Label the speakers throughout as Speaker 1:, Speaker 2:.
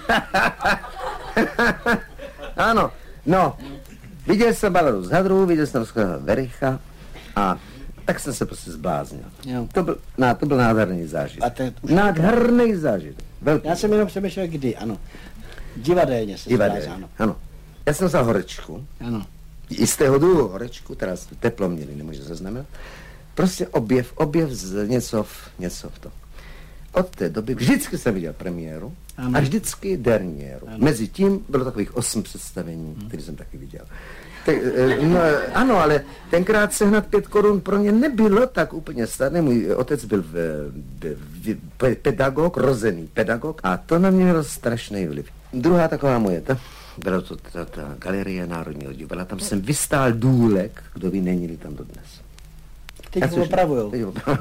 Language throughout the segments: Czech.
Speaker 1: Ano, no, viděl jsem Baladu z hadru, viděl jsem Vericha a tak jsem se prostě zbláznil. To byl nádherný zážitek. Nádherný zážitek.
Speaker 2: Já jsem jenom přemýšlel, kdy, ano. Divadelně se zbláznil.
Speaker 1: Ano. Já jsem vzal horečku.
Speaker 2: Ano.
Speaker 1: Jistého druhu horečku, teda teplo měli, nemůže zaznamenat. Prostě objev z něco v tom. Od té doby vždycky jsem viděl premiéru a vždycky derniéru. Mezi tím bylo takových 8 představení, které jsem taky viděl. No, ano, ale tenkrát sehnat 5 korun pro mě nebylo tak úplně snadné. Můj otec byl pedagog, rozený pedagog a to na mě mělo strašný vliv. Druhá taková moje, byla to ta Galerie Národního divadla, tam jsem vystál důlek, kdo ví, není tam dodnes.
Speaker 2: Teď ho opravujou.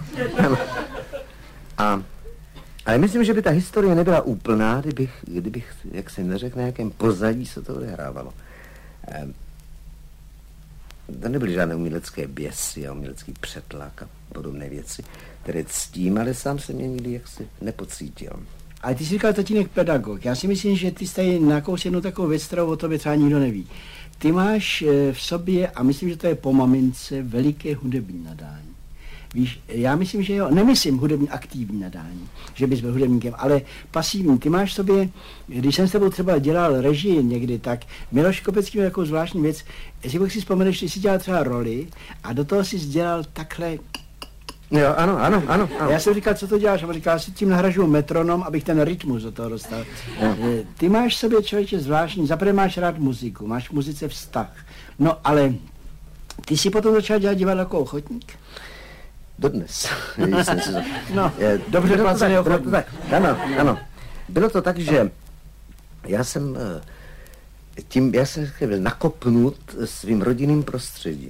Speaker 1: Ale myslím, že by ta historie nebyla úplná, kdybych jak se neřekl, na jakém pozadí se to odehrávalo. To nebyly žádné umělecké běsy a umělecký přetlak a podobné věci, které ctím, ale sám jsem mě nikdy jaksi nepocítil.
Speaker 2: Ale ty jsi říkal tatínek pedagog. Já si myslím, že ty jsi tady nakous jednu takovou věc, kterou o tobě třeba nikdo neví. Ty máš v sobě, a myslím, že to je po mamince, veliké hudební nadání. Víš, já myslím, že jo, nemyslím hudební aktivní nadání, že bys byl hudebníkem, ale pasivní. Ty máš v sobě, když jsem s tebou třeba dělal režii někdy, tak Miloš Kopecký měl takovou zvláštní věc, jestli si vzpomeneš, že jsi dělal třeba roli a do toho jsi dělal takhle.
Speaker 1: Jo, ano.
Speaker 2: Já jsem říkal, co to děláš? A on říkal, si tím nahražuju metronom, abych ten rytmus do toho dostal. Ty máš v sobě, člověče, zvláštní, zaprvé máš rád muziku, máš k muzice vztah. No, ale ty jsi potom začal dělat divadlo jako ochotník?
Speaker 1: Dodnes.
Speaker 2: No, dobře placený ochotník.
Speaker 1: Ano. Bylo to tak, že já jsem byl nakopnut svým rodinným prostředím.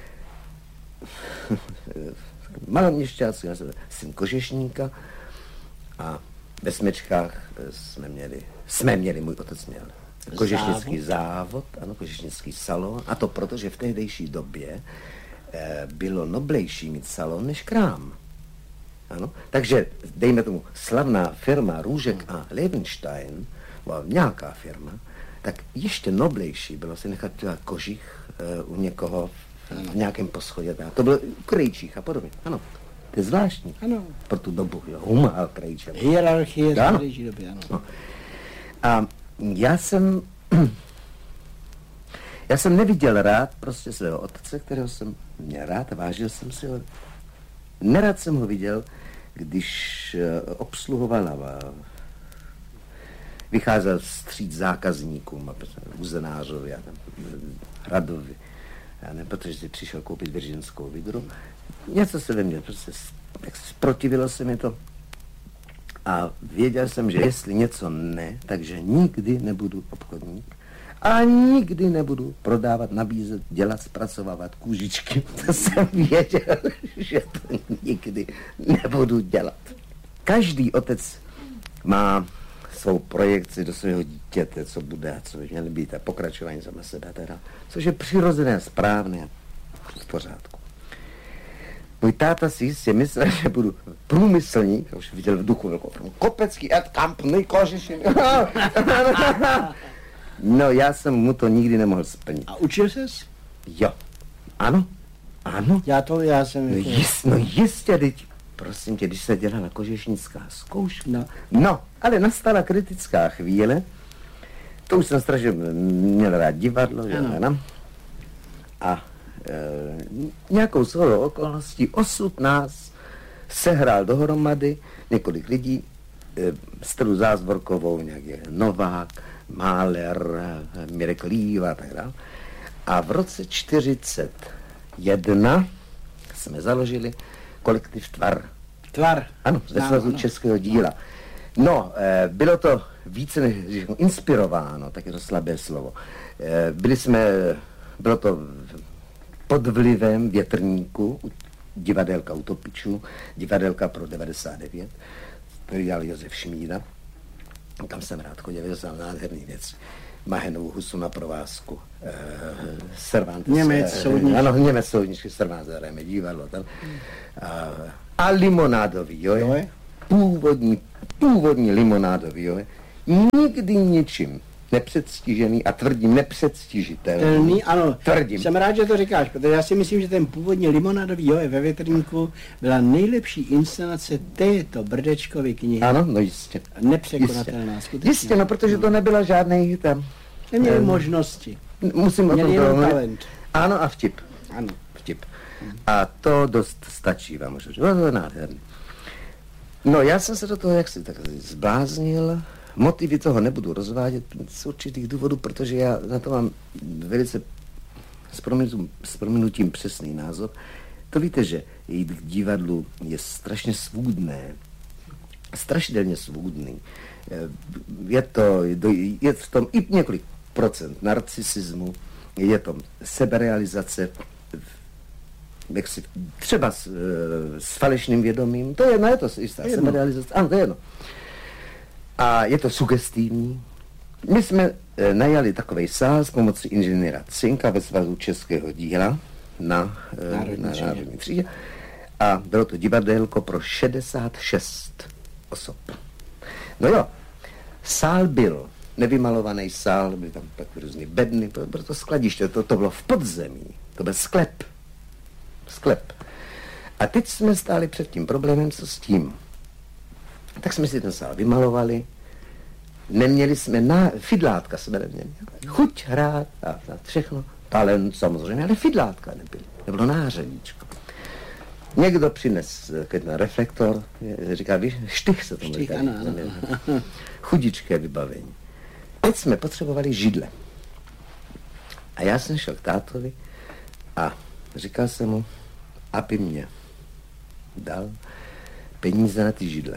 Speaker 1: Maloměšťáci, já jsem syn kožešníka a ve Smečkách jsme měli, můj otec měl kožešnický závod, ano, kožešnický salon, a to proto, že v tehdejší době bylo noblejší mít salon než krám. Ano? Takže, dejme tomu, slavná firma Růžek a Levenstein, byla nějaká firma, tak ještě noblejší bylo si nechat dělat kožich u někoho v nějakém poschodě. To bylo u Krejčích a podobně. Ano, to je zvláštní.
Speaker 2: Ano.
Speaker 1: Pro tu dobu, jo, Humál Krejčí.
Speaker 2: Hierarchie v tehdejší době, ano.
Speaker 1: No. A já jsem neviděl rád prostě svého otce, kterého jsem měl rád a vážil jsem si ho. Nerad jsem ho viděl, když obsluhoval a vycházel vstříc zákazníkům, uzenářovi a Hradovi, protože si přišel koupit viržinskou vidru. Něco se ve mně, prostě zprotivilo se mi to. A věděl jsem, že jestli něco ne, takže nikdy nebudu obchodník a nikdy nebudu prodávat, nabízet, dělat, zpracovávat kůžičky. To jsem věděl, že to nikdy nebudu dělat. Každý otec má svou projekci do svého dítěte, co bude a co by měly být a pokračování sama sebe teda, což je přirozené, správné v pořádku. Můj táta si jistě myslel, že budu průmyslník, a už viděl v duchu velkou firmu, Kopecký Ed Company, kožešin. No, já jsem mu to nikdy nemohl splnit.
Speaker 2: A učil ses?
Speaker 1: Jo. Ano.
Speaker 2: Já jsem...
Speaker 1: No jistě, teď, prosím tě, když se dělala kožešnická zkouška. No, ale nastala kritická chvíle, to už jsem strašně měl rád divadlo, že ano. A nějakou shodou okolností osud nás sehrál dohromady několik lidí, Stelu Zázvorkovou, nějaký Novák, Máler, Mirek Líva a tak dále. A v roce 1941 jsme založili kolektiv Tvar.
Speaker 2: Tvar?
Speaker 1: Ano, ze Svazu českého díla. No, bylo to více než inspirováno, tak je to slabé slovo. Bylo to pod vlivem Větrníku, divadelka Utopičů, divadelka pro 99, který dělal Josef Šmída. Tam jsem rád chodil, viděl jsem nádherný věc. Mahenovou husu na provázku, Cervantes.
Speaker 2: Němec soudničky.
Speaker 1: Ano, Němec soudničky, Cervantes, divadlo tam. A limonádový, jo? Původní limonádový, jo? nikdy ničím nepředstižený a tvrdím nepředstižitelný.
Speaker 2: Ano,
Speaker 1: tvrdím.
Speaker 2: Jsem rád, že to říkáš, protože já si myslím, že ten původně limonádový Joe ve větrníku byla nejlepší inscenace této Brdečkovy knihy.
Speaker 1: Ano, no jistě.
Speaker 2: Nepřekonatelná, skutečně.
Speaker 1: Jistě, no, protože to nebyla žádný tam...
Speaker 2: Neměli možnosti.
Speaker 1: Musím o tom
Speaker 2: talent.
Speaker 1: Ano, a vtip.
Speaker 2: Ano.
Speaker 1: Vtip. A to dost stačí vám, že to je nádherný. No, já jsem se do toho jaksi tak zbláznil. Motivy toho nebudu rozvádět z určitých důvodů, protože já na to mám velice s prominutím přesný názor. To víte, že jít k divadlu je strašně svůdné. Strašidelně svůdný. Je v tom i několik procent narcisismu, je to seberealizace, třeba s falešným vědomím, to je jedno, je to jistá seberealizace, ano, to je jedno. A je to sugestivní. My jsme najali takovej sál s pomocí inženýra Cinka ve Svazu českého díla na Národní třídě a bylo to divadélko pro 66 osob. No jo, sál byl nevymalovaný sál, byly tam tak různý bedny, bylo to skladiště, to bylo v podzemí, to byl sklep. A teď jsme stáli před tím problémem, co s tím. Tak jsme si ten sál vymalovali, neměli jsme, fidlátka jsme neměli, chuť hrát a všechno, talent samozřejmě, ale fidlátka nebylo nářadíčko. Někdo přines reflektor, říká, víš, štych se tomu říká, chudičké vybavení. Teď jsme potřebovali židle. A já jsem šel k tátovi a říkal jsem mu, aby mě dal peníze na ty židle.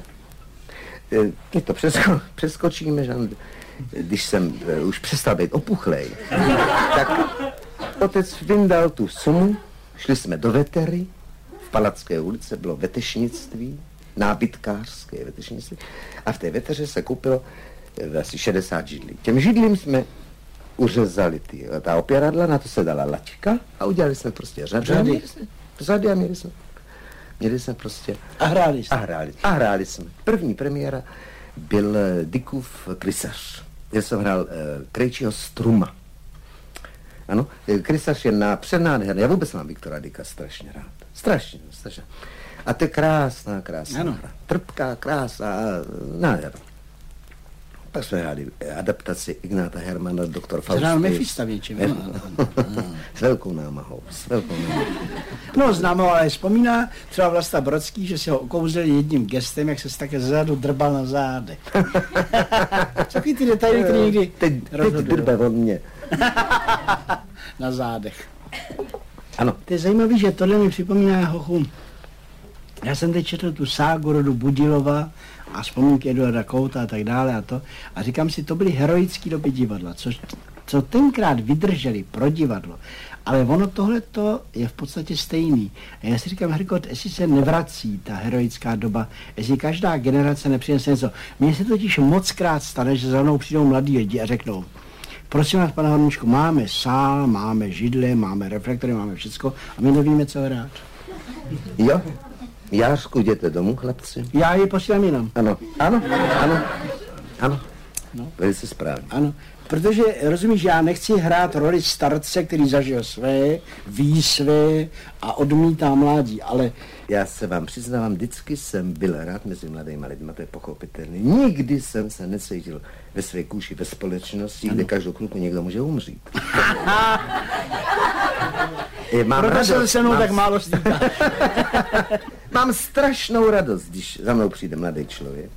Speaker 1: Teď to přeskočíme, že když jsem už přestal být opuchlej, tak otec vyndal tu sumu, šli jsme do Vetery, v Palacké ulici bylo vetešnictví, nábytkářské vetešnictví, a v té Veteře se koupilo asi 60 židlí. Těm židlím jsme uřezali ta opěradla, na to se dala laťka a udělali jsme prostě řady a měli jsme prostě...
Speaker 2: A
Speaker 1: hráli jsme. První premiéra byl Dickův Krysař. Já jsem hrál Krejčího Struma. Ano, Krysař je přenádherný. Já vůbec mám Viktora Dicka strašně rád. Strašně. A to je krásná hra. Trpká, krásná, nádherná. Pak jsme hráli adaptaci Ignáta Hermana, doktor Faust.
Speaker 2: Hrál Mefista většinou.
Speaker 1: S velkou námahou.
Speaker 2: No, známo, ale vzpomíná třeba Vlasta Brodský, že si ho okouzeli jedním gestem, jak se také zezadu drbal na zádech. Takový ty detaily, které někdy
Speaker 1: teď drbe od mě.
Speaker 2: Na zádech.
Speaker 1: Ano.
Speaker 2: To je zajímavé, že tohle mi připomíná hochu. Já jsem teď četl tu ságu rodu Budilova a vzpomínky Eduarda Kouta a tak dále a říkám si, to byly heroické doby divadla, co tenkrát vydrželi pro divadlo, ale ono tohleto je v podstatě stejný. A já si říkám, Herkot, jestli se nevrací ta heroická doba, jestli každá generace nepřinese něco. Mně se totiž mockrát stane, že za mnou přijdou mladí lidi a řeknou, prosím vás, pane Horníčku, máme sál, máme židle, máme reflektory, máme všecko a my nevíme, co hrát.
Speaker 1: Jo? Jářku, jděte domů, chlapci?
Speaker 2: Já ji posílám jinam.
Speaker 1: Ano. No. Velice správně.
Speaker 2: Ano, protože, rozumíš, já nechci hrát roli starce, který zažil své, ví své a odmítá mládí, ale...
Speaker 1: Já se vám přiznávám, vždycky jsem byl rád mezi mladými lidmi, to je pochopitelné. Nikdy jsem se necítil ve své kůži ve společnosti, kde každou chvilku někdo může umřít.
Speaker 2: Proto se se mnou tak málo stýká.
Speaker 1: Mám strašnou radost, když za mnou přijde mladý člověk.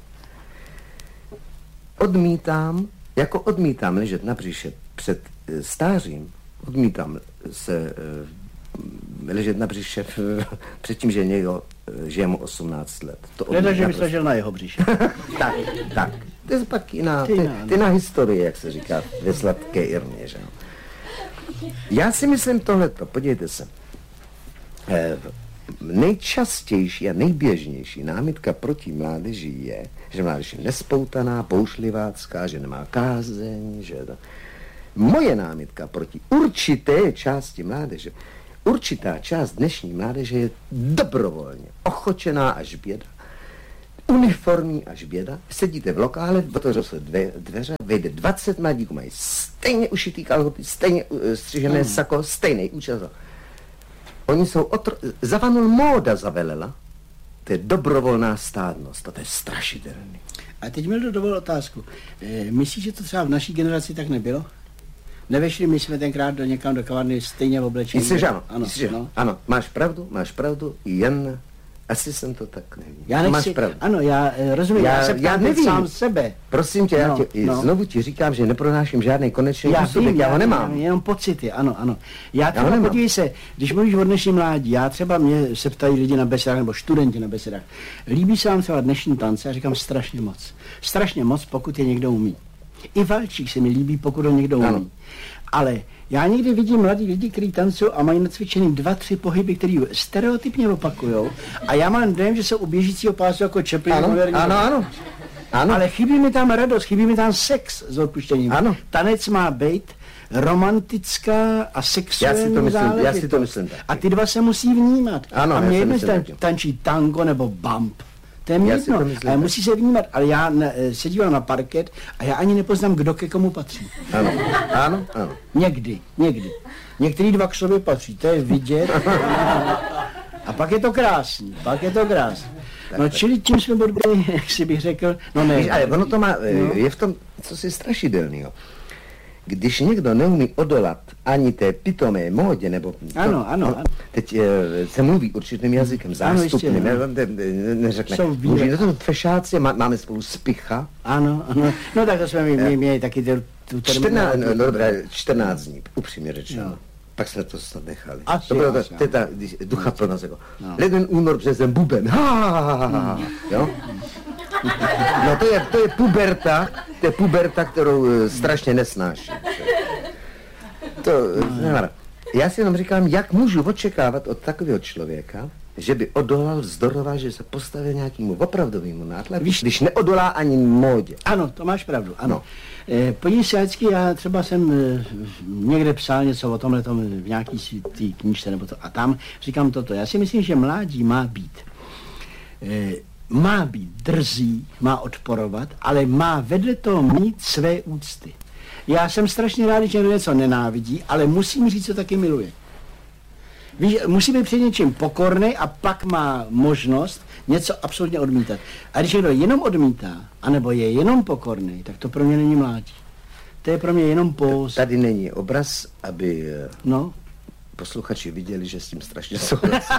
Speaker 1: Odmítám ležet na břiše před stářím, odmítám se ležet na břiše před tím, že je mu 18 let.
Speaker 2: Nedá, že bys ležel na jeho břiše.
Speaker 1: tak. To je pak jiná historie, jak se říká ve sladké Irmě, že? Já si myslím tohleto, podívejte se. Nejčastější a nejběžnější námitka proti mládeži je, že mládež je nespoutaná, boušlivácká, že nemá kázeň, že to... Moje námitka proti určité části mládeže, určitá část dnešní mládeže je dobrovolně ochočená až běda. uniformní až běda, sedíte v lokále, otevřou se dveře, vejde 20 mladíků, mají stejně ušitý kalhoty, stejně střižené sako, stejný účes. Oni jsou zavanul móda zavelela, to je dobrovolná stádnost, to je strašidelný.
Speaker 2: A teď mi dovol otázku. Myslíš, že to třeba v naší generaci tak nebylo? Nevešli my jsme tenkrát někam do kavárny stejně v oblečení?
Speaker 1: Myslíš, ano. Ano, máš pravdu, jen asi jsem to tak neví.
Speaker 2: Já nechci, ano, já rozumím, já se ptám teď sám sebe.
Speaker 1: Prosím tě, znovu ti říkám, že nepronáším žádný konečný úsudek, já ho nemám.
Speaker 2: Jenom pocity, ano. Já třeba, podívej se, když mluvíš o dnešním mládí, já třeba mě se ptají lidi na besedách, nebo studenti na besedách, líbí se vám třeba dnešní tance? Já říkám strašně moc. Strašně moc, pokud je někdo umí. I valčík se mi líbí, pokud ho někdo umí. Ano. Ale já někdy vidím mladí lidi, kteří tancují a mají nacvičený 2-3 pohyby, které stereotypně opakujou. A já mám dojem, že jsou u běžícího pásu jako Chaplin.
Speaker 1: Ano.
Speaker 2: Ale chybí mi tam radost, chybí mi tam sex s odpuštěním.
Speaker 1: Ano.
Speaker 2: Tanec má být romantická a sexuální záležitost.
Speaker 1: Já si to myslím tak.
Speaker 2: A ty dva se musí vnímat.
Speaker 1: Ano,
Speaker 2: a mě jedno tančí tango nebo bump. To je jedno, ale musí se vnímat, ale já se dívám na parket a já ani nepoznám, kdo ke komu patří.
Speaker 1: Ano.
Speaker 2: Někdy. Některý dva k sobě patří, to je vidět. A pak je to krásný. No čili tím jsme byli, jak si bych řekl, no ne.
Speaker 1: Ale ono to má, je v tom, co si strašidelného. Když někdo neumí odolat ani té pitomé módě, nebo...
Speaker 2: Ano.
Speaker 1: Teď se mluví určitým jazykem zástupným, neřekne. Mluví to fešáci, máme spolu spicha.
Speaker 2: Ano. No tak to jsme měli taky tu
Speaker 1: 14 dní, upřímně řečeno. Pak jsme to snad nechali.
Speaker 2: To bylo
Speaker 1: ta ducha plnost, jako leden, únor, březen, buben, jo? No to je puberta, kterou strašně nesnáším. Já si jenom říkám, jak můžu očekávat od takového člověka, že by odolal, vzdoroval, že se postavil nějakému opravdovému nátlaku, když neodolá ani módě.
Speaker 2: Ano, to máš pravdu, ano. Podívej se, vždycky, já třeba jsem někde psal něco o tomhle v nějaký tý knížce nebo to, a tam říkám toto. Já si myslím, že mládí má být drzý, má odporovat, ale má vedle toho mít své úcty. Já jsem strašně rád, že něco nenávidí, ale musím říct, co taky miluje. Víš, musí být před něčím pokorný a pak má možnost něco absolutně odmítat. A když někdo jenom odmítá, anebo je jenom pokorný, tak to pro mě není mládí. To je pro mě jenom póz.
Speaker 1: Tady není obraz, aby posluchači viděli, že s tím strašně souhlasí.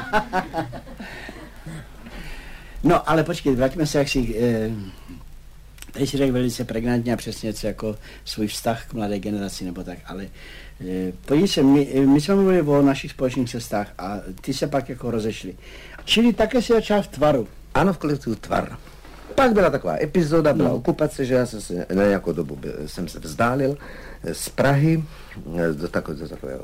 Speaker 1: No,
Speaker 2: ale počkej, vraťme se, jak si... Tady si řekl velice pregnantně a přesně něco jako svůj vztah k mladé generaci nebo tak, ale podívej se, my jsme mluvili o našich společných cestách a ty se pak jako rozešli. Čili také si začal v Tvaru.
Speaker 1: Ano, v kolektivu Tvar. Pak byla taková epizoda, byla okupace, že já jsem se na nějakou dobu jsem se vzdálil z Prahy do takového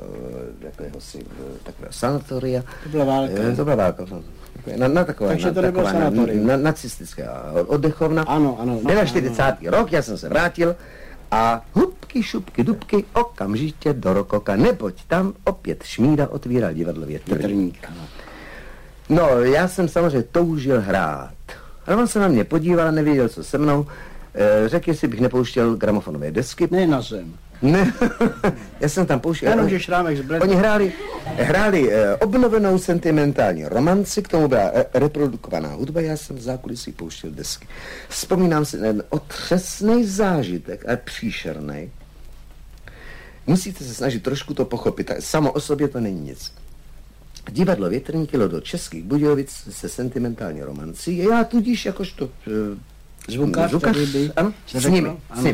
Speaker 1: sanatoria.
Speaker 2: To byla válka.
Speaker 1: To byla válka.
Speaker 2: Takže to nebylo sanatorium.
Speaker 1: Nacistická oddechovna.
Speaker 2: Ano.
Speaker 1: 41. rok, já jsem se vrátil a hubky, šupky, dubky, okamžitě do Rokoka, neboť tam opět Šmída otvíral divadlo Větrník. No, já jsem samozřejmě toužil hrát. Ale on se na mě podíval, nevěděl, co se mnou. Řekl, jestli bych nepouštěl gramofonové desky.
Speaker 2: Ne na zem.
Speaker 1: Ne, já jsem tam pouštěl. Oni hráli obnovenou sentimentální romanci, k tomu byla reprodukovaná hudba, já jsem v zákulisí pouštěl desky. Vzpomínám si na otřesný zážitek, ale příšerný. Musíte se snažit trošku to pochopit, samo o sobě to není nic. Divadlo Větrník jelo do Českých Budějovic se sentimentální romancí, já tudíž jakožto
Speaker 2: zvukař,
Speaker 1: ano, s ním.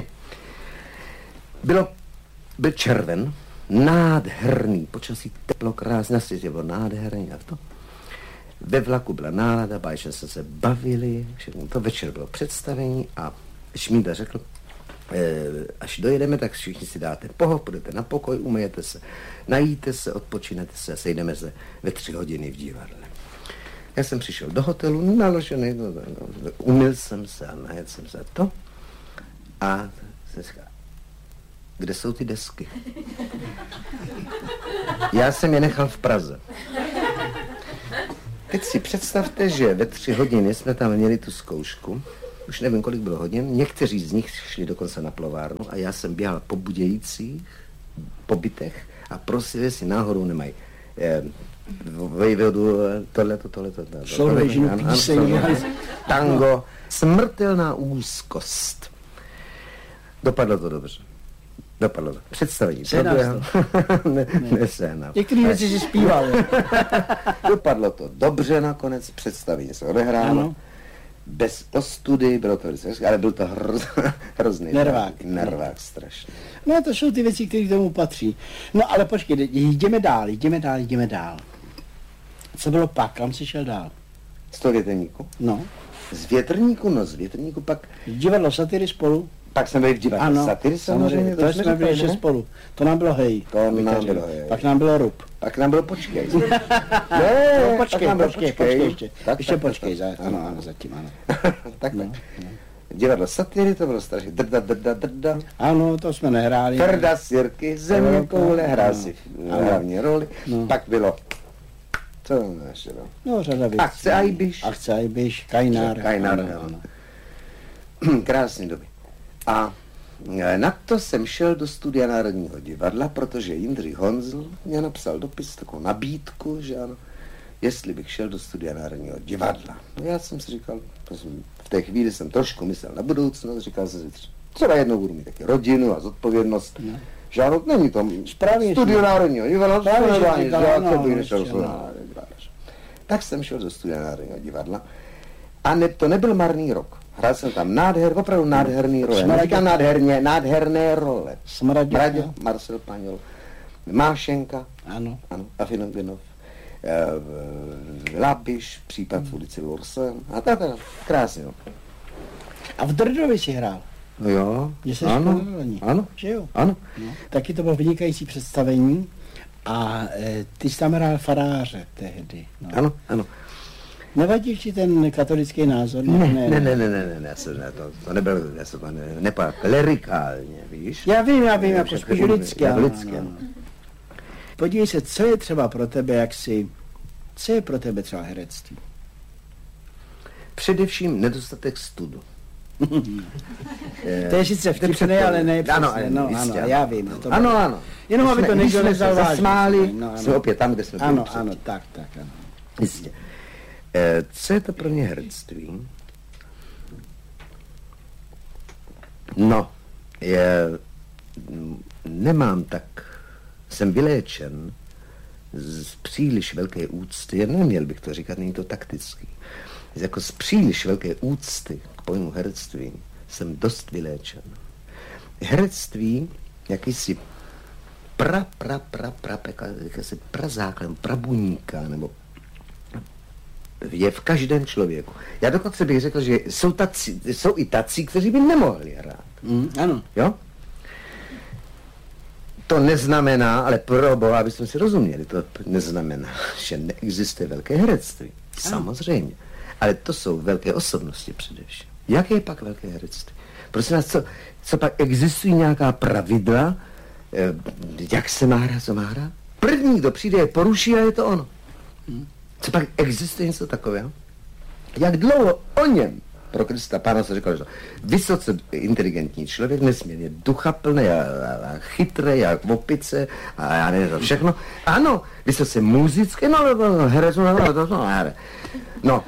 Speaker 1: Byl červen, nádherný, počasí teplo, krásné, na světě bylo nádherný a to. Ve vlaku byla nálada, báječně jsme se bavili, všechno to, večer bylo představení a Šmída řekl, až dojedeme, tak všichni si dáte poho, půjdete na pokoj, umyjete se, najíte se, odpočinete se a sejdeme se ve 3 hodiny v divadle. Já jsem přišel do hotelu, naložený, umyl jsem se a najedl jsem se to a jsem říkal, kde jsou ty desky? Já jsem je nechal v Praze. teď si představte, že ve 3 hodiny jsme tam měli tu zkoušku, už nevím, kolik bylo hodin, někteří z nich šli dokonce na plovárnu a já jsem běhal po Budějicích, po bytech a prosili, jestli náhodou nemají vejvodu tohleto.
Speaker 2: Solvežinu píseň.
Speaker 1: Tango, smrtelná úzkost. Dopadlo to dobře. Dopadlo to. Představení. Neséhnal.
Speaker 2: Některé věci si zpíval.
Speaker 1: Dopadlo to dobře nakonec, představení se odehrálo. Bez ostudy, bylo to velice, ale byl to hrozný nervák strašný.
Speaker 2: No to jsou ty věci, které k tomu patří. No ale počkej, jdeme dál. Co bylo pak? Kam jsi šel dál?
Speaker 1: Z toho Větrníku?
Speaker 2: No.
Speaker 1: Z Větrníku pak...
Speaker 2: Divadlo Satyry spolu?
Speaker 1: Pak jsme byli v divadle Satyry samozřejmě.
Speaker 2: To jsme byli ještě spolu. To nám bylo hej. Pak nám bylo Rub.
Speaker 1: Pak nám bylo počkej.
Speaker 2: Počkej. Ano, zatím, ano.
Speaker 1: Tak. Divadlo Satyry, to bylo strašně drda.
Speaker 2: Ano, to jsme nehráli.
Speaker 1: Trda sirky, země koule, hrál si hlavní roli. Pak bylo... Co tam ještě bylo?
Speaker 2: No, řada věcí.
Speaker 1: Akce Ajbiš,
Speaker 2: Kajnár.
Speaker 1: Ano. Krásné doby. A na to jsem šel do studia Národního divadla, protože Jindřich Honzl mě napsal dopis, takovou nabídku, že ano, jestli bych šel do studia Národního divadla. No já jsem si říkal, v té chvíli jsem trošku myslel na budoucnost, říkal jsem si, třeba jednou budu mít taky rodinu a zodpovědnost. No. Že ano, není to studio Národního divadla, tak jsem šel do studia Národního divadla a to nebyl marný rok. Hrál jsem tam opravdu nádherný role. Neříkám nádherné role. Mraďo, Marcel Paňol, Mášenka,
Speaker 2: ano.
Speaker 1: Afinov, Lapiš, případ v ulici Lorsen a tak, krásně.
Speaker 2: A v Drdovi si hrál?
Speaker 1: No jo,
Speaker 2: ano. Že jo?
Speaker 1: Ano.
Speaker 2: No. Taky to bylo vynikající představení a ty jsi tam hrál faráře tehdy. No.
Speaker 1: Ano.
Speaker 2: Nevadí ti ten katolický názor?
Speaker 1: Ne, to nebylo, nepadá klerikálně, víš?
Speaker 2: Já vím, jako spíš lidsky. Podívej se, co je třeba pro tebe, co je pro tebe třeba herectví?
Speaker 1: Především nedostatek studu.
Speaker 2: To je sice vtipné, ale ne přesně. Ano, já vím.
Speaker 1: Ano.
Speaker 2: Jenom aby to někdo nevzal vážně.
Speaker 1: Zasmáli, jsme opět tam, kde jsme byli.
Speaker 2: Ano, tak.
Speaker 1: Jistě. Co je to pro mě herectví? No, jsem vyléčen z příliš velké úcty, neměl bych to říkat, není to taktický, jako z příliš velké úcty k pojmu herectví jsem dost vyléčen. Herectví, jakýsi prazáklad, prabuníka, nebo je v každém člověku. Já dokonce bych řekl, že jsou i tací, kteří by nemohli hrát.
Speaker 2: Ano.
Speaker 1: Jo? To neznamená, ale pro Boha, abychom si rozuměli, to neznamená, že neexistuje velké herectví. Samozřejmě. Ale to jsou velké osobnosti především. Jaké je pak velké herectví? Prosím vás, co pak existují nějaká pravidla, jak se má hrát, co má hrát? První, kdo přijde, je poruší a je to ono. Co pak existuje něco takového? Jak dlouho o něm, pro Krista Pána se říkal, že vysoce inteligentní člověk, nesmírně duchaplný a chytrý, jak opice a já nevím, všechno. Ano, vysoce muzické, herec, no,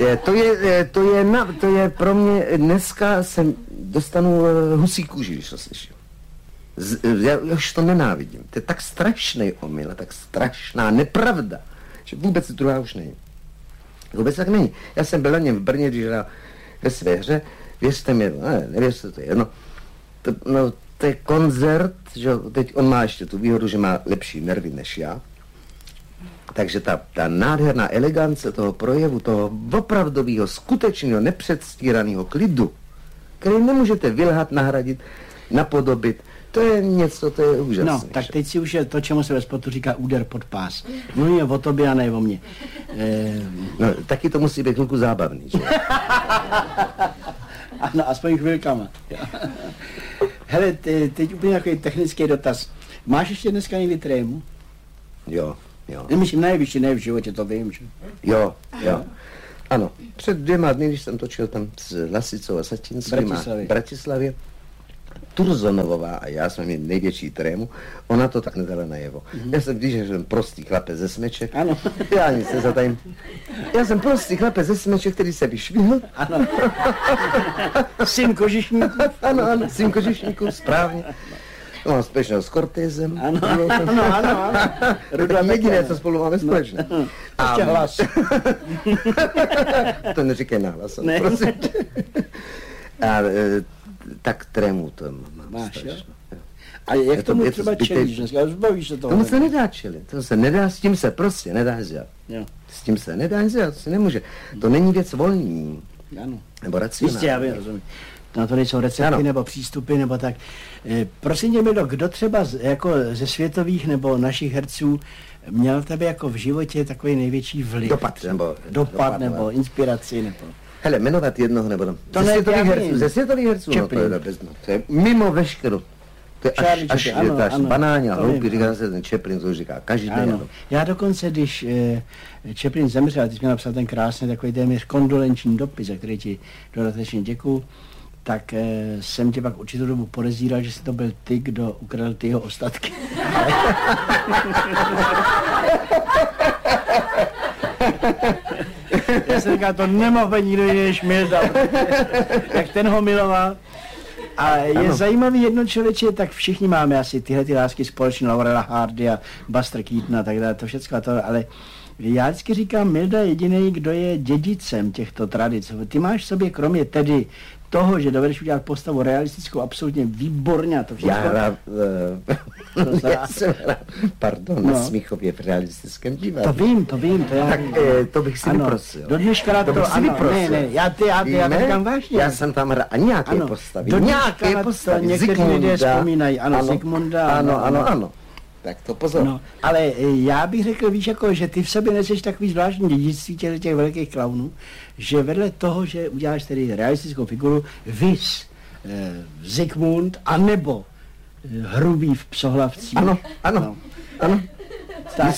Speaker 1: to je pro mě, dneska dostanu husí kůži, když to slyším. Já už to nenávidím. To je tak strašný omyl, tak strašná nepravda, že vůbec druhá už není. Vůbec tak není. Já jsem byl na něm v Brně, když hrál ve své hře, věřte mi, nevěřte, to je jedno. To je koncert, že teď on má ještě tu výhodu, že má lepší nervy než já. Takže ta nádherná elegance toho projevu, toho opravdového, skutečného, nepředstíraného klidu, který nemůžete vylhat, nahradit, napodobit, to je něco, to je úžasné.
Speaker 2: No, tak teď si už je to, čemu se ve sportu říká úder pod pás. Mluvíme o tobě a ne o mně.
Speaker 1: No, taky to musí být chvilku zábavný, že?
Speaker 2: Ano, aspoň chvilkama. Hele, teď úplně takový technický dotaz. Máš ještě dneska někdy trému?
Speaker 1: Jo. Jo.
Speaker 2: Nemyslím nejvyšší, ne v životě, to vím, že?
Speaker 1: Jo. Ano, před 2 dny, když jsem točil tam s Lasicou a Satinským v Bratislavě, Turzonovová a já jsme měli největší trému, ona to tak nedala najevo. Já jsem, když jsem prostý chlapec ze Smeček,
Speaker 2: ano.
Speaker 1: Já nic nezatajím. Já jsem prostý chlapec ze Smeček, který se vyšvihl.
Speaker 2: Ano. Syn kožišníků.
Speaker 1: Ano, syn kožišníků, správně. Mám společného s Cortézem.
Speaker 2: Ano.
Speaker 1: To je jediné, co spolu máme společné.
Speaker 2: Ještě hlas.
Speaker 1: To neříkej nahlas.
Speaker 2: Ne.
Speaker 1: Prosím. A tak trému to mám.
Speaker 2: Máš,
Speaker 1: strašně.
Speaker 2: jo? A jak
Speaker 1: to-
Speaker 2: tomu
Speaker 1: je to
Speaker 2: třeba
Speaker 1: zbytečné.
Speaker 2: čelíš dneska? Zbavíš se toho?
Speaker 1: Tomu se nedá čelit, to se nedá, s tím se prostě nedá dělat.
Speaker 2: Jo.
Speaker 1: S tím se nedá dělat, to se nemůže. To není věc volní,
Speaker 2: Ano.
Speaker 1: nebo racionální.
Speaker 2: Jistě, já vím, rozumím. Na to nejsou recepty
Speaker 1: Ano.
Speaker 2: nebo přístupy nebo tak. Prosím tě, Mildo, kdo třeba jako ze světových nebo našich herců měl tebe jako v životě takový největší vliv? Dopad nebo inspiraci nebo...
Speaker 1: Hele, jmenovat jednoho nebo
Speaker 2: To
Speaker 1: ze
Speaker 2: ne,
Speaker 1: světových
Speaker 2: já
Speaker 1: herců,
Speaker 2: vím.
Speaker 1: ze světových herců, no to je bezno. To je mimo veškerou. To je
Speaker 2: Charlie
Speaker 1: až
Speaker 2: Chaplin,
Speaker 1: je to až
Speaker 2: ano,
Speaker 1: banální a
Speaker 2: to
Speaker 1: hloupý,
Speaker 2: vím,
Speaker 1: říká
Speaker 2: ano.
Speaker 1: se ten Chaplin, to už říká každý
Speaker 2: Ano.
Speaker 1: den.
Speaker 2: Já dokonce, když Chaplin zemřel, ty jsi mi napsal ten krásný takový téměř kondolenční dopis, za který ti dodatečně děkuju, tak jsem tě pak určitou dobu podezíral, že jsi to byl ty, kdo ukradl ty jeho ostatky. Já jsem říkal, to nemohl být nikdo jiný než Milda, jak ten ho miloval. A je zajímavý jedno člověče, tak všichni máme asi tyhle ty lásky společné, Laurela Hardy a Buster Keaton a tak dále, to všechno a to, ale já vždycky říkám, Milda je jediný, kdo je dědicem těchto tradic. Ty máš v sobě, kromě tedy toho, že dovedeš udělat postavu realistickou, absolutně výborně a to všechno.
Speaker 1: Já jsem hrál, na Smíchově v realistickém divadle.
Speaker 2: To vím, to já
Speaker 1: Tak
Speaker 2: vím.
Speaker 1: to bych si vyprosil.
Speaker 2: Do dneška
Speaker 1: To bych si vyprosil.
Speaker 2: ne, já to říkám vážně.
Speaker 1: Já jsem tam hrál a nějaké
Speaker 2: Ano.
Speaker 1: postavy.
Speaker 2: Do
Speaker 1: Nějaké
Speaker 2: dneška
Speaker 1: postavy.
Speaker 2: to někteří lidé vzpomínají. Ano, Zikmunda.
Speaker 1: Ano. Tak to pozor.
Speaker 2: No, ale já bych řekl, víš, jako, že ty v sobě neseš takový zvláštní dědictví těch velkých klaunů, že vedle toho, že uděláš tedy realistickou figuru, vys Zikmund, anebo Hrubý v Psohlavcích.
Speaker 1: Ano.
Speaker 2: Tak,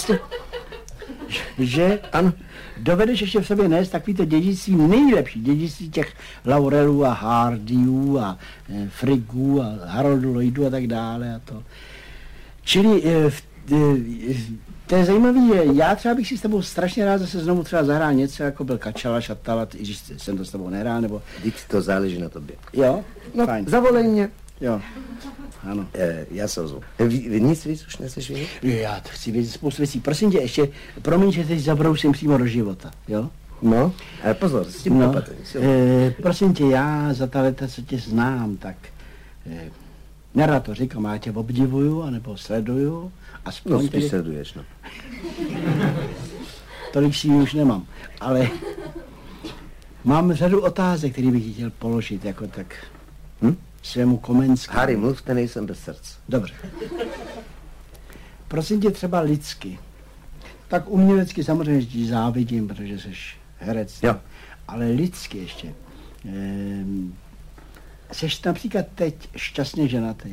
Speaker 2: že
Speaker 1: Ano.
Speaker 2: dovedeš ještě v sobě nést takovýto dědictví, nejlepší dědictví těch Laurelů a Hardyů a Friggů a Haroldu Lloydů a tak dále a to. Čili to je zajímavý, já třeba bych si s tebou strašně rád zase znovu třeba zahrál něco, jako byl Kačala, Šatala, i když jsem to s tebou nehrál, nebo...
Speaker 1: Vždyť to záleží na tobě.
Speaker 2: Jo?
Speaker 1: No,
Speaker 2: Fajn.
Speaker 1: zavolej mě.
Speaker 2: Jo. Ano.
Speaker 1: Já se ozvu. Nic víc už nechceš vědět?
Speaker 2: Já to chci vědět spoustu věcí. Prosím tě, ještě, promiň, že teď zabrousím přímo do života, jo?
Speaker 1: No, ale pozor, s tím opatrně.
Speaker 2: Prosím tě, já za ta leta, co tě znám, tak nerad to říkám, já tě obdivuju, anebo sleduju. Aspoň
Speaker 1: No, spíš
Speaker 2: tedy,
Speaker 1: sleduješ, no.
Speaker 2: tolik si už nemám, ale mám řadu otázek, které bych ti chtěl položit, jako tak svému Komenskému.
Speaker 1: Harry, mluvte, nejsem bez srdce.
Speaker 2: Dobře. Prosím tě třeba lidsky. Tak umělecky samozřejmě ti závidím, protože jsi herec.
Speaker 1: Jo.
Speaker 2: Ale lidsky ještě. Seš například teď šťastně ženatý?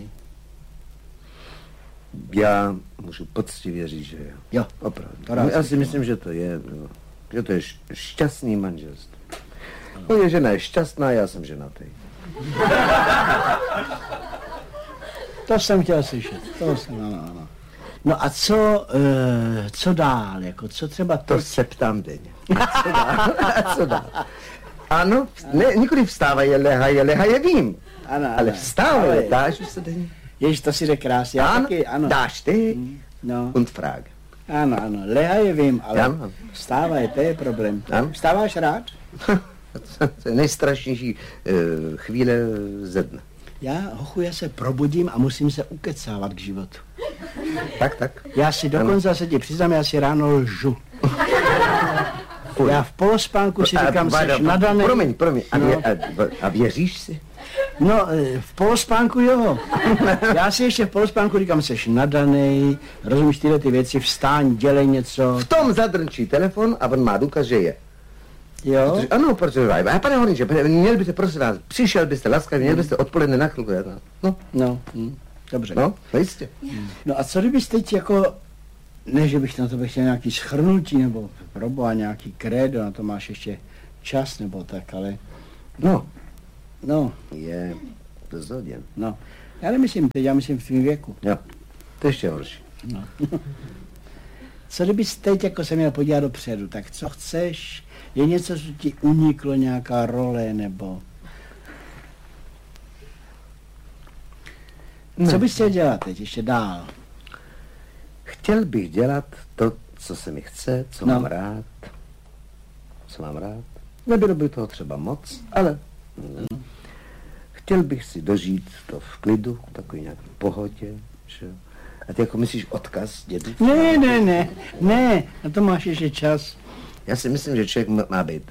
Speaker 1: Já můžu poctivě říct, že jo.
Speaker 2: Jo.
Speaker 1: Opravdu.
Speaker 2: To rád
Speaker 1: Já si
Speaker 2: slyším.
Speaker 1: myslím, že to je, že to je šťastný manželství. Moje žena je šťastná, já jsem ženatý.
Speaker 2: To jsem chtěl slyšet. Ano. No a co dál? Jako, co třeba
Speaker 1: To
Speaker 2: teď?
Speaker 1: se ptám denně. A co dál? Ano, nikoli vstávají, lehaje, vím.
Speaker 2: Ano,
Speaker 1: Ale vstávají, dáš se denně.
Speaker 2: Ježiš, to si jde krásně. Já taky, ano.
Speaker 1: dáš ty
Speaker 2: No.
Speaker 1: und frage.
Speaker 2: Ano, lehaje vím, ale
Speaker 1: Ano.
Speaker 2: vstávaj, to je problém.
Speaker 1: Ano.
Speaker 2: Vstáváš rád?
Speaker 1: To je nejstrašnější chvíle ze dne.
Speaker 2: Já se probudím a musím se ukecávat k životu.
Speaker 1: Tak.
Speaker 2: Já si dokonce se ti přiznám, já si ráno lžu. Já v polospánku si říkám, seš nadaný.
Speaker 1: Promiň.
Speaker 2: No.
Speaker 1: A věříš si?
Speaker 2: No, v polospánku jo. Já si ještě v polospánku říkám, seš nadaný, rozumíš tyhle ty věci, vstáň, dělej něco.
Speaker 1: V tom zadrčí telefon a on má důkaz, že je.
Speaker 2: Jo?
Speaker 1: Ano, protože, pane Horniče, měl byste, prosím vás, přišel byste laskavě, měl byste odpoledne na chvilku.
Speaker 2: No, dobře.
Speaker 1: No, jistě.
Speaker 2: No a co kdybys teď jako Ne, že bych na to bych chtěl nějaký shrnutí, nebo proboha nějaký krédo, na to máš ještě čas, nebo tak, ale... No.
Speaker 1: Je dost hodin.
Speaker 2: No. Já nemyslím teď, já myslím v tvým věku.
Speaker 1: Jo, to ještě horší.
Speaker 2: No. Co kdybys teď jako se měl podívat dopředu, tak co chceš? Je něco, co ti uniklo, nějaká role, nebo...
Speaker 1: Ne.
Speaker 2: Co bys chtěl dělat teď ještě dál?
Speaker 1: Chtěl bych dělat to, co se mi chce, co mám rád. Co mám rád. Nebylo by toho třeba moc, ale chtěl bych si dožít to v klidu, v takový nějaký pohodě. Že? A ty jako myslíš odkaz dědu?
Speaker 2: Ne, na to máš ještě čas.
Speaker 1: Já si myslím, že člověk má být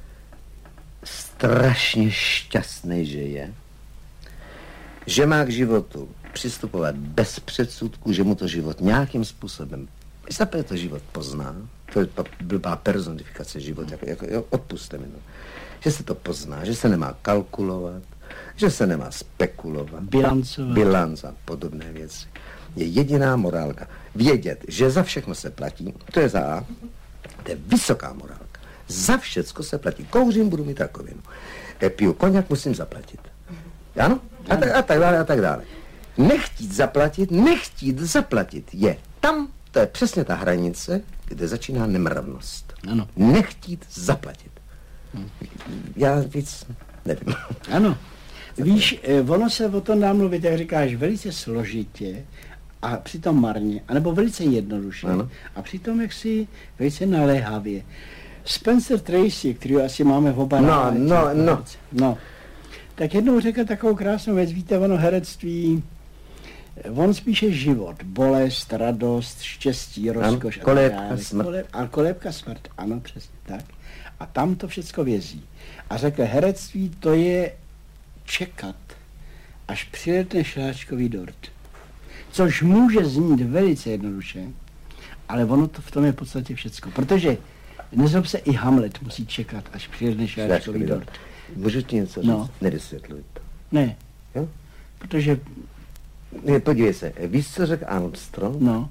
Speaker 1: strašně šťastný, že je. Že má k životu přistupovat bez předsudku, že mu to život nějakým způsobem, zaprvé to život pozná, to je blbá personifikace života, jako odpuste mi to, že se to pozná, že se nemá kalkulovat, že se nemá spekulovat, bilanc a podobné věci. Je jediná morálka. Vědět, že za všechno se platí, to je za A, to je vysoká morálka. Za všecko se platí. Kouřím, budu mít rakovinu. Piju koněk, musím zaplatit. Ano? A tak dále. Nechtít zaplatit je tam, to je přesně ta hranice, kde začíná nemravnost.
Speaker 2: Ano.
Speaker 1: Nechtít zaplatit. Já víc nevím.
Speaker 2: Ano. Víš, ono se o tom dá mluvit, jak říkáš, velice složitě a přitom marně, anebo velice jednoduše.
Speaker 1: Ano.
Speaker 2: A přitom jaksi velice naléhavě. Spencer Tracy, který asi máme v oba No. Tak jednou řekl takovou krásnou věc, víte, ono herectví, on spíše život, bolest, radost, štěstí, rozkoš a
Speaker 1: kolébka, smrt.
Speaker 2: A kolébka, smrt, ano, přesně tak. A tam to všecko vězí. A řekl, herectví to je čekat, až přiletne šláčkový dort. Což může znít velice jednoduše, ale ono to v tom je v podstatě všecko. Protože, nezlob se, i Hamlet musí čekat, až přiletne šláčkový dort.
Speaker 1: Můžu ti něco říct? Nevysvětluj to.
Speaker 2: Ne.
Speaker 1: Jo?
Speaker 2: Protože...
Speaker 1: Podívej se, víš, co řekl Armstrong?
Speaker 2: No.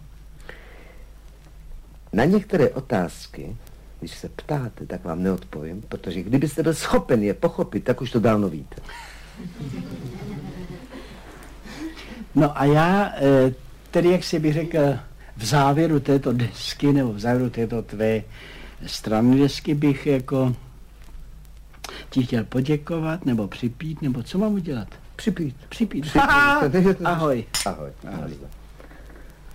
Speaker 1: Na některé otázky, když se ptáte, tak vám neodpovím, protože kdybyste byl schopen je pochopit, tak už to dávno víte.
Speaker 2: No a já, tedy jak si bych řekl, v závěru této desky, nebo v závěru této tvé strany desky bych jako ti chtěl poděkovat, nebo připít, nebo co mám udělat?
Speaker 1: Připít.
Speaker 2: Ahoj.
Speaker 1: Ahoj.